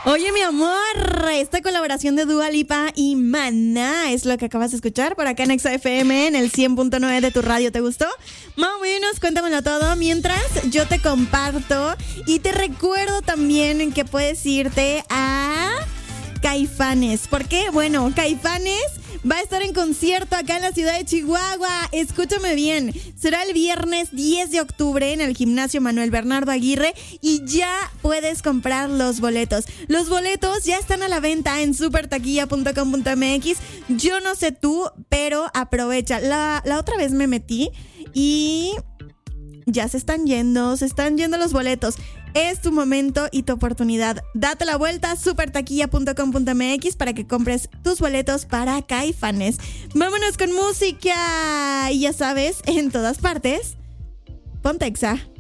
Oye, mi amor, esta colaboración de Dua Lipa y Maná es lo que acabas de escuchar por acá en Exa FM en el 100.9 de tu radio. ¿Te gustó? Más o menos, cuéntamelo todo mientras yo te comparto y te recuerdo también que puedes irte a Caifanes. ¿Por qué? Bueno, Caifanes va a estar en concierto acá en la ciudad de Chihuahua. Escúchame bien. Será el viernes 10 de octubre en el Gimnasio Manuel Bernardo Aguirre y ya puedes comprar los boletos. Los boletos ya están a la venta en supertaquilla.com.mx. Yo no sé tú, pero aprovecha. La otra vez me metí y ya se están yendo los boletos. Es tu momento y tu oportunidad. Date la vuelta a supertaquilla.com.mx para que compres tus boletos para Caifanes. Vámonos con música. Y ya sabes, en todas partes, ponte Exa.